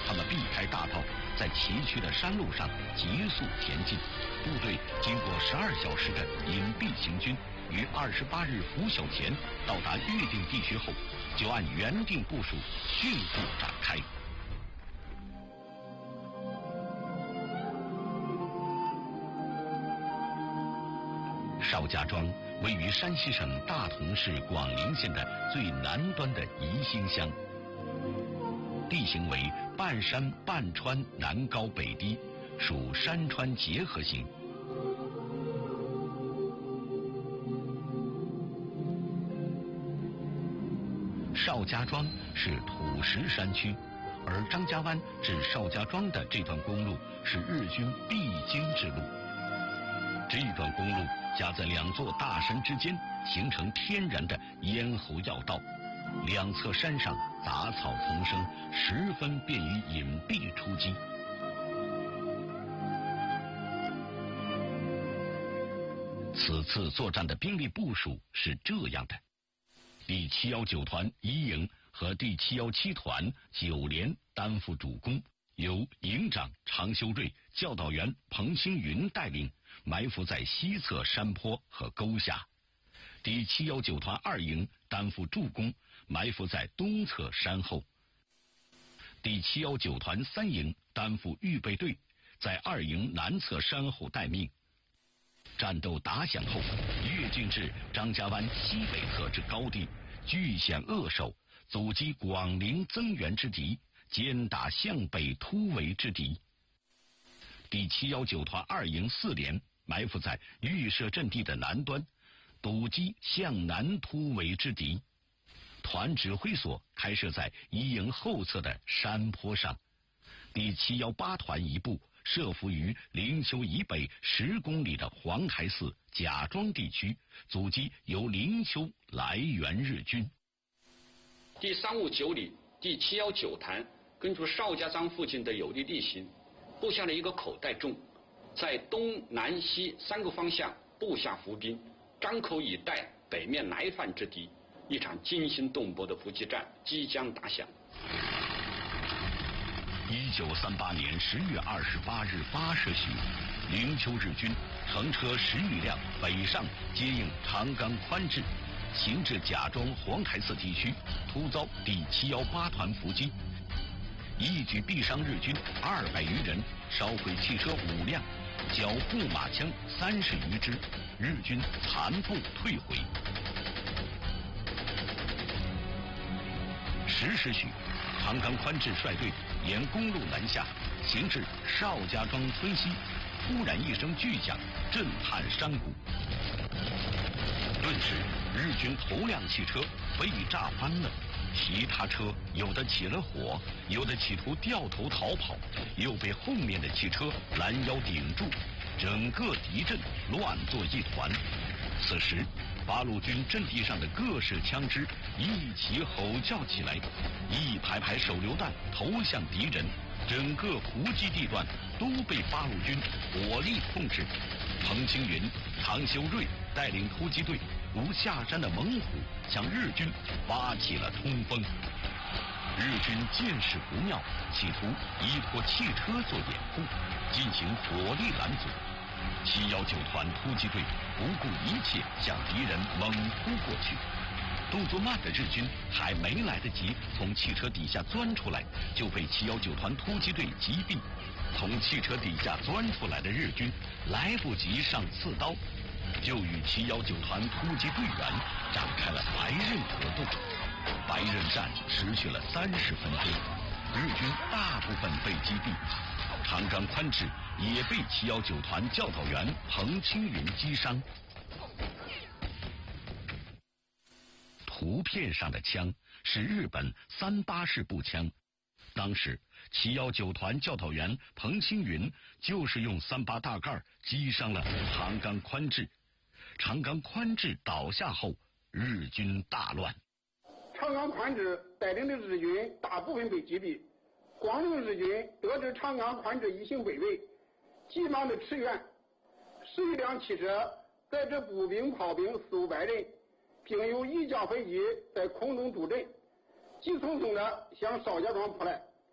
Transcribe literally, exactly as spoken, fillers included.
他们避开大道，在崎岖的山路上急速前进。部队经过十二小时的隐蔽行军，于二十八日拂晓前到达预定地区后，就按原定部署迅速展开。邵家庄位于山西省大同市广陵县的最南端的宜兴乡，地形为半山半川南高北低，属山川结合型。邵家庄是土石山区，而张家湾至邵家庄的这段公路是日军必经之路。这段公路夹在两座大山之间，形成天然的咽喉要道，两侧山上杂草丛生，十分便于隐蔽出击。此次作战的兵力部署是这样的：第七一九团一营和第七一七团九连担负主攻，由营长常修瑞、教导员彭星云带领，埋伏在西侧山坡和沟下。第七一九团二营担负助攻，埋伏在东侧山后。第七一九团三营担负预备队，在二营南侧山后待命。战斗打响后，跃进至张家湾西北侧之高地，据险扼守，阻击广陵增援之敌，坚打向北突围之敌。第七一九团二营四连埋伏在预设阵地的南端，堵击向南突围之敌。团指挥所开设在一营后侧的山坡上。第七一八团一部设伏于灵丘以北十公里的黄台寺贾庄地区，阻击由灵丘来援日军。 第三五九旅第七一九团根据邵家庄附近的有利地形，布下了一个口袋钟，在东南西三个方向布下伏兵，张口以待北面来犯之敌。一场惊心动魄的伏击战即将打响。 一九三八年十月二十八日八时许，灵丘日军乘车十余辆北上接应长冈宽治，行至贾庄黄台寺地区，突遭第七一八团伏击，一举毙伤日军二百余人，烧毁汽车五辆，缴护马枪三十余支，日军残部退回。十时许，长冈宽治率队沿公路南下，行至邵家庄村西，突然一声巨响，震撼山谷。顿时，日军头辆汽车被炸翻了，其他车有的起了火，有的企图掉头逃跑，又被后面的汽车拦腰顶住，整个敌阵乱作一团。此时，八路军阵地上的各式枪支一起吼叫起来，一排排手榴弹投向敌人，整个伏击地段都被八路军火力控制。彭清云、常修瑞带领突击队如下山的猛虎，向日军发起了冲锋。日军见势不妙，企图依托汽车做掩护，进行火力拦阻。七一九团突击队不顾一切向敌人猛扑过去，动作慢的日军还没来得及从汽车底下钻出来，就被七一九团突击队击毙。从汽车底下钻出来的日军来不及上刺刀，就与七一九团突击队员展开了白刃格斗。白刃战持续了三十分钟，日军大部分被击毙，长冈宽治也被七一九团教导员彭清云击伤。图片上的枪是日本三八式步枪，当时七一九团教导员彭清云就是用三八大盖击伤了长冈宽治。长冈宽治倒下后，日军大乱。 长冈宽治带领的日军大部分被击毙，广陵日军得知长冈宽治一行北魏，急忙的驰援，十余辆汽车载着步兵炮兵四五百人，并有一架飞机在空中助阵，急匆匆的向邵家庄扑来。